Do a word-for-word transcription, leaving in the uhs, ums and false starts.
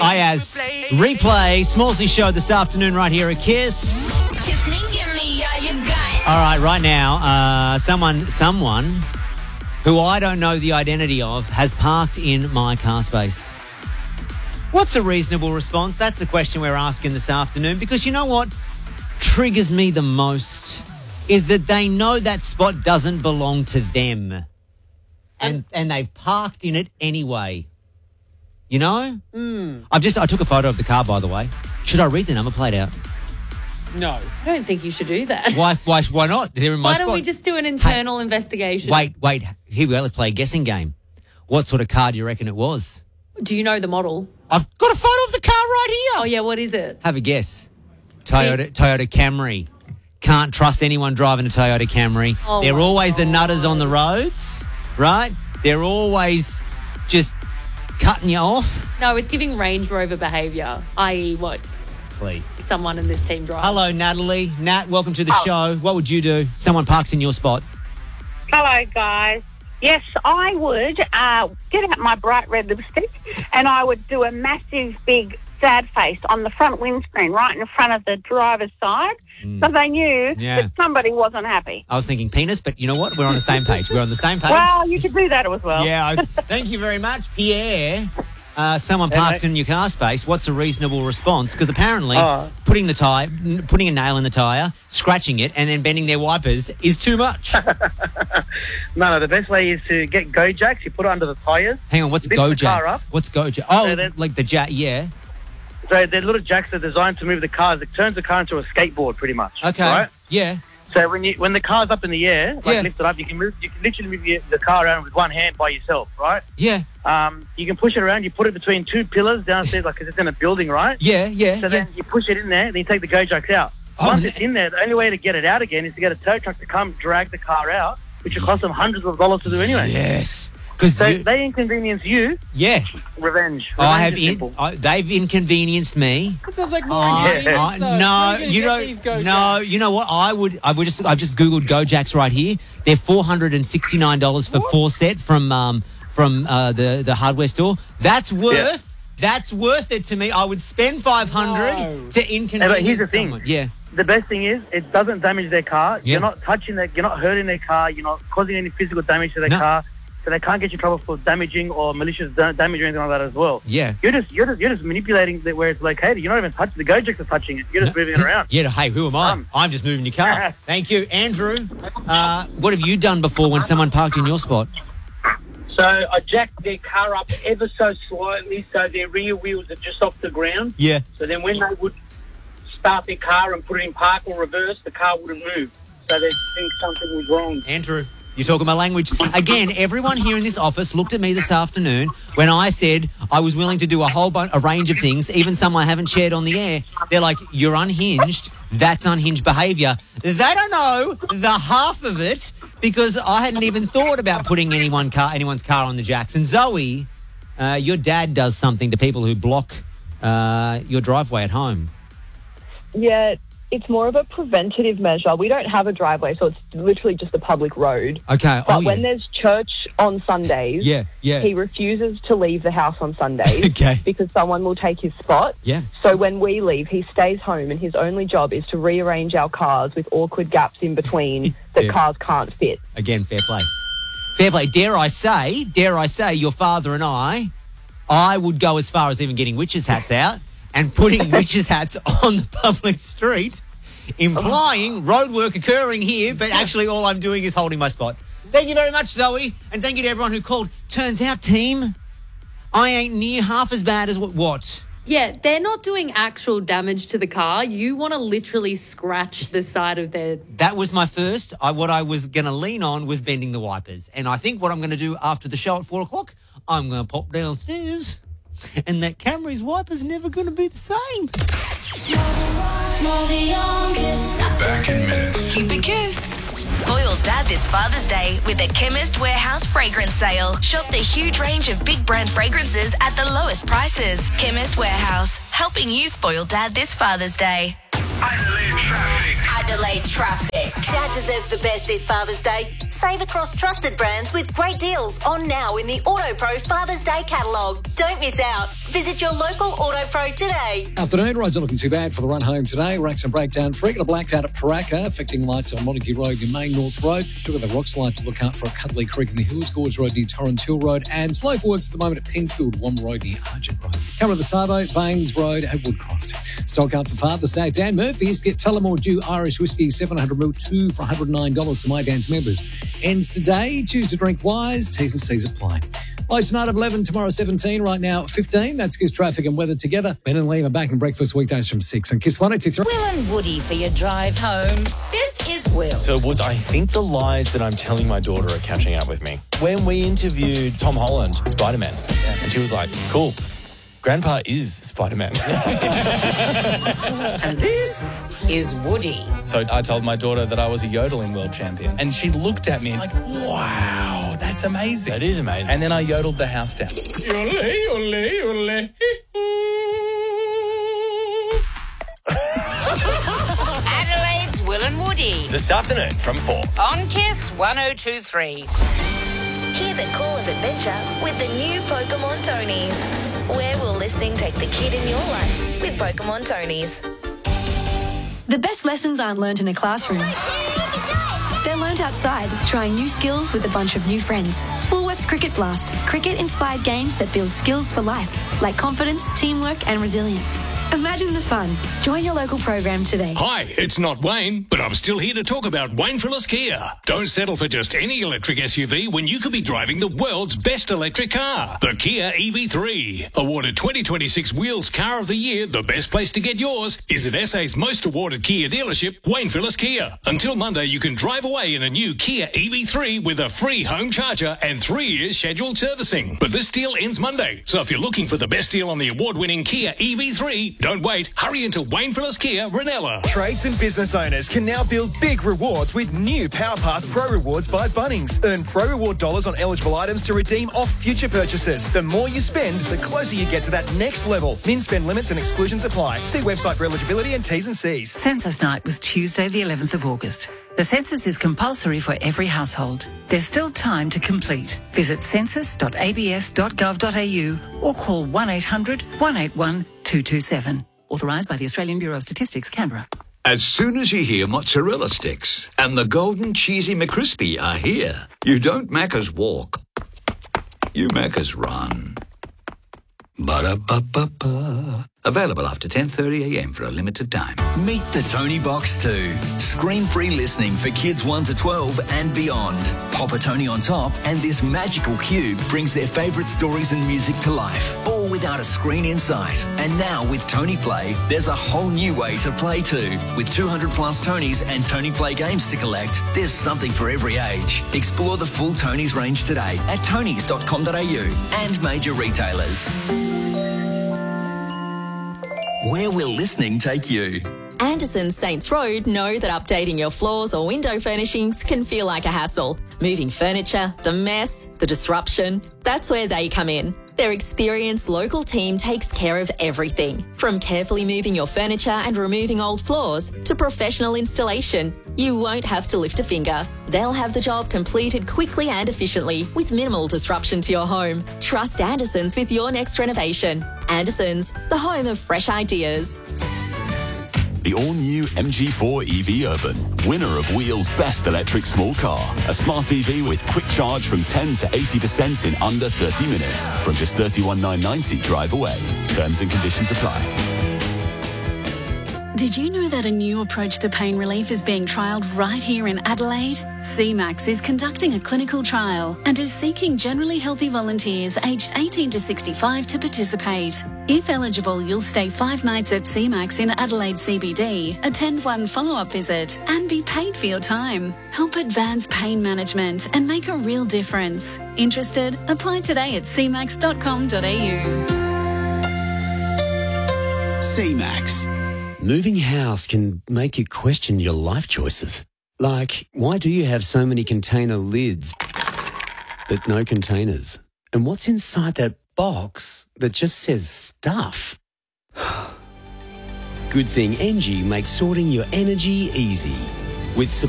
Ayaz. Replay, Smallsy Show this afternoon right here at Kiss. Kiss me, give me all you got. All right, right now, uh, someone, someone who I don't know the identity of has parked in my car space. What's a reasonable response? That's the question we're asking this afternoon, because you know what triggers me the most is that they know that spot doesn't belong to them. And and they've parked in it anyway. You know? Mm. I've just I took a photo of the car, by the way. Should I read the number plate out? No. I don't think you should do that. Why why why not? They're in my Why spot. don't we just do an internal hey, investigation? Wait, wait. Here we go. Let's play a guessing game. What sort of car do you reckon it was? Do you know the model? I've got a photo of the car right here. Oh, yeah, what is it? Have a guess. Toyota Toyota Camry. Can't trust anyone driving a Toyota Camry. Oh They're always God. the nutters on the roads, right? They're always just cutting you off. No, it's giving Range Rover behaviour, that is what Please. someone in this team drives. Hello, Natalie. Nat, welcome to the oh. show. What would you do? Someone parks in your spot. Hello, guys. Yes, I would uh, get out my bright red lipstick and I would do a massive, big, sad face on the front windscreen right in front of the driver's side mm. so they knew yeah. that somebody wasn't happy. I was thinking penis, but you know what? We're on the same page. We're on the same page. Well, you could do that as well. Yeah, I, thank you very much, Pierre. Uh, someone parks in your car space. What's a reasonable response? Because apparently oh. putting the tire, putting a nail in the tyre, scratching it, and then bending their wipers is too much. No, no, the best way is to get Go Jacks. You put it under the tyres. Hang on, what's Go Jacks? What's Go Jacks? Oh, so like the jack, yeah. So they're little jacks that are designed to move the cars. It turns the car into a skateboard, pretty much. Okay. Right? Yeah. So when you when the car's up in the air, like yeah. lift it up, you can move. You can literally move your, the car around with one hand by yourself, right? Yeah. Um, you can push it around. You put it between two pillars downstairs, like because it's in a building, right? Yeah, yeah. So yeah. then you push it in there, then you take the Go Jacks out. Oh, Once n- it's in there, the only way to get it out again is to get a tow truck to come drag the car out, which will cost them hundreds of dollars to do anyway. Yes. Because so you, they inconvenience you. Yeah. Revenge. Revenge I have is in, I, they've inconvenienced me. That sounds like more I, inconvenience, I, though. no, Where are you get know, these Go no, Jacks? you know what? I would, I would just, I've just googled Go Jacks right here. They're four hundred and sixty nine dollars for What? four set from um from uh, the the hardware store. That's worth. Yeah. That's worth it to me. I would spend five hundred No. to inconvenience. Yeah, but here's the thing. someone. Yeah. The best thing is it doesn't damage their car. Yeah. You're not touching their, you're not hurting their car. You're not causing any physical damage to their No. car. So they can't get you in trouble for damaging or malicious da- damage or anything like that as well. Yeah. You're just you're just you're just manipulating the, where it's located. You're not even touching the Go Jacks are touching it. You're just moving it around. Yeah. Hey, who am I? Um. I'm just moving your car. Thank you, Andrew. Uh, what have you done before when someone parked in your spot? So I jacked their car up ever so slightly so their rear wheels are just off the ground. Yeah. So then when they would start their car and put it in park or reverse, the car wouldn't move. So they'd think something was wrong. Andrew, you're talking my language. Again, everyone here in this office looked at me this afternoon when I said I was willing to do a whole bunch, a range of things, even some I haven't shared on the air. They're like, you're unhinged. That's unhinged behaviour. They don't know the half of it because I hadn't even thought about putting anyone car, anyone's car on the jacks. And Zoe, uh, your dad does something to people who block uh, your driveway at home. Yeah, it's more of a preventative measure. We don't have a driveway, so it's literally just a public road. Okay. But oh, when yeah. there's church on Sundays, Yeah, yeah. he refuses to leave the house on Sundays Okay. because someone will take his spot. Yeah. So when we leave, he stays home, and his only job is to rearrange our cars with awkward gaps in between that Yeah. cars can't fit. Again, fair play. Fair play. Dare I say, dare I say, your father and I, I would go as far as even getting witches' hats out and putting witches' hats on the public street, implying road work occurring here, but actually all I'm doing is holding my spot. Thank you very much, Zoe, and thank you to everyone who called. Turns out, team, I ain't near half as bad as what? what? Yeah, they're not doing actual damage to the car. You want to literally scratch the side of their... That was my first. I, what I was going to lean on was bending the wipers. And I think what I'm going to do after the show at four o'clock, I'm going to pop downstairs and that Camry's wiper's never going to be the same. Smallsy on Kiss. We're back in minutes. Keep it Kiss. Spoil Dad this Father's Day with a Chemist Warehouse fragrance sale. Shop the huge range of big brand fragrances at the lowest prices. Chemist Warehouse, helping you spoil Dad this Father's Day. Adelaide traffic. Adelaide traffic. Dad deserves the best this Father's Day. Save across trusted brands with great deals on now in the AutoPro Father's Day catalogue. Don't miss out. Visit your local AutoPro today. Afternoon, roads are looking too bad for the run home today. Racks and breakdown. Frequent blacked out at Paraka, affecting lights on Montague Road near Main North Road. Still got the Rocks light to look out for Cuddly Creek in the Hills, Gorge Road near Torrens Hill Road, and slow for works at the moment at Penfield, Wom Road near Argent Road. Camera the Savo, Baines Road at Woodcroft. Stock up for Father's Day. Dan Murphy's get Tullamore Dew Irish Whiskey seven hundred milliliters, two for one hundred nine dollars for My Dan's members. Ends today. Choose to drink wise. T's and C's apply. Well, tonight at eleven, tomorrow seventeen, right now fifteen. That's Kiss Traffic and Weather together. Ben and Liam are back in breakfast weekdays from six on Kiss one oh two three. Will and Woody for your drive home. This is Will. So, Woods, I think the lies that I'm telling my daughter are catching up with me. When we interviewed Tom Holland, Spider-Man, and she was like, cool, Grandpa is Spider-Man. And this is Woody. So I told my daughter that I was a yodeling world champion. And she looked at me like, wow, that's amazing. That is amazing. And then I yodeled the house down. Yodel, yodel, yodel. Adelaide's Will and Woody. This afternoon from four. On Kiss one oh two three. Hear the call of adventure with the new Pokemon Tonys. Where will listening take the kid in your life with Pokemon Tonys? The best lessons aren't learned in a classroom. They're learned outside, trying new skills with a bunch of new friends. Woolworths Cricket Blast. Cricket-inspired games that build skills for life, like confidence, teamwork and resilience. Imagine the fun. Join your local program today. Hi, it's not Wayne, but I'm still here to talk about Wayne Phillips Kia. Don't settle for just any electric S U V when you could be driving the world's best electric car, the Kia E V three. Awarded twenty twenty-six Wheels Car of the Year, the best place to get yours is at S A's most awarded Kia dealership, Wayne Phillips Kia. Until Monday, you can drive away in a new Kia E V three with a free home charger and three years scheduled servicing. But this deal ends Monday, so if you're looking for the best deal on the award-winning Kia E V three, don't wait. Hurry into Wayne Phillips Kia, Ranella. Trades and business owners can now build big rewards with new PowerPass Pro Rewards by Bunnings. Earn Pro Reward dollars on eligible items to redeem off future purchases. The more you spend, the closer you get to that next level. Min spend limits and exclusions apply. See website for eligibility and T's and C's. Census night was Tuesday the eleventh of August. The census is compulsory for every household. There's still time to complete. Visit census dot a b s dot gov dot a u or call one eight hundred, one eight one, two two seven. Authorised by the Australian Bureau of Statistics, Canberra. As soon as you hear mozzarella sticks and the golden cheesy McCrispy are here, you don't Macca's walk, you Macca's run. Ba-da-ba-ba-ba. Available after ten thirty a m for a limited time. Meet the Tony Box two. Screen-free listening for kids one to twelve and beyond. Pop a Tony on top and this magical cube brings their favourite stories and music to life, all without a screen in sight. And now with Tony Play, there's a whole new way to play too. With two hundred plus Tonys and Tony Play games to collect, there's something for every age. Explore the full Tonys range today at tonys dot com dot a u and major retailers. Where will listening take you? Anderson Saints Road know that updating your floors or window furnishings can feel like a hassle. Moving furniture, the mess, the disruption, that's where they come in. Their experienced local team takes care of everything, from carefully moving your furniture and removing old floors to professional installation. You won't have to lift a finger. They'll have the job completed quickly and efficiently with minimal disruption to your home. Trust Anderson's with your next renovation. Anderson's, the home of fresh ideas. The all-new M G four E V Urban, winner of Wheel's best electric small car. A smart E V with quick charge from ten to eighty percent in under thirty minutes. From just thirty-one thousand nine hundred ninety drive away. Terms and conditions apply. Did you know that a new approach to pain relief is being trialled right here in Adelaide? C MAX is conducting a clinical trial and is seeking generally healthy volunteers aged eighteen to sixty-five to participate. If eligible, you'll stay five nights at C MAX in Adelaide C B D, attend one follow-up visit and be paid for your time. Help advance pain management and make a real difference. Interested? Apply today at c max dot com dot a u. C MAX. Moving house can make you question your life choices. Like, why do you have so many container lids but no containers? And what's inside that box that just says stuff? Good thing Engie makes sorting your energy easy. With